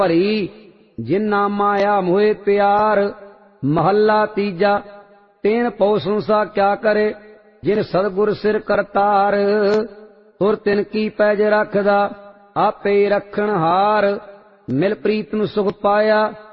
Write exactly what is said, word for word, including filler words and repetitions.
ਭਰੀ ਜਿਨਾ ਮਾਇਆ ਮੋਹਿ ਪਿਆਰ। ਮਹੱਲਾ ਤੀਜਾ। ਤੈਨ ਪਉ ਸੰਸਾ ਕਿਆ ਕਰੇ ਜਿਨ ਸਤਿਗੁਰ ਸਿਰ ਕਰਤਾਰ। ਤੁਰ ਤਿਨ ਕੀ ਪੈਜ ਰਖਦਾ ਆਪੇ ਰਖਣ ਹਾਰ। ਮਿਲ ਪ੍ਰੀਤ ਨੂੰ ਸੁਖ ਪਾਇਆ